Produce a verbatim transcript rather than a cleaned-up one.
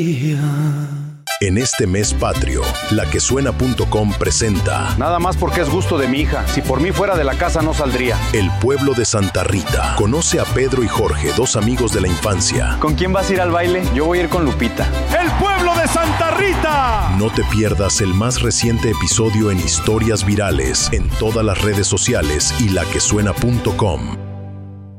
En este mes patrio, la que suena punto com presenta Nada más porque es gusto de mi hija. Si por mí fuera de la casa no saldría. El pueblo de Santa Rita. Conoce a Pedro y Jorge, dos amigos de la infancia. ¿Con quién vas a ir al baile? Yo voy a ir con Lupita. ¡El pueblo de Santa Rita! No te pierdas el más reciente episodio en historias virales en todas las redes sociales y la que suena punto com.